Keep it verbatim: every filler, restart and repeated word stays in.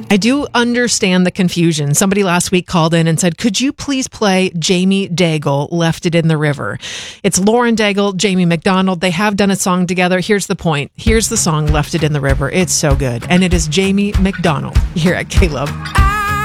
I do understand the confusion. Somebody last week called in and said, could you please play Jamie Daigle, Left It in the River? It's Lauren Daigle, Jamie McDonald. They have done a song together. Here's the point. Here's the song, Left It in the River. It's so good. And it is Jamie McDonald here at K-Love.